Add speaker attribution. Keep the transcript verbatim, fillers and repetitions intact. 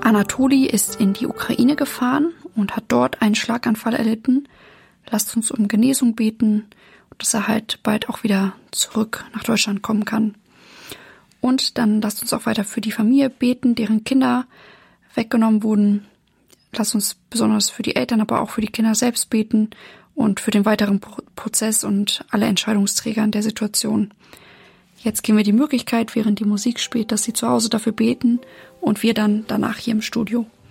Speaker 1: Anatoli ist in die Ukraine gefahren und hat dort einen Schlaganfall erlitten. Lasst uns um Genesung beten, dass er halt bald auch wieder zurück nach Deutschland kommen kann. Und dann lasst uns auch weiter für die Familie beten, deren Kinder weggenommen wurden. Lasst uns besonders für die Eltern, aber auch für die Kinder selbst beten und für den weiteren Prozess und alle Entscheidungsträger in der Situation. Jetzt geben wir die Möglichkeit, während die Musik spielt, dass sie zu Hause dafür beten und wir dann danach hier im Studio.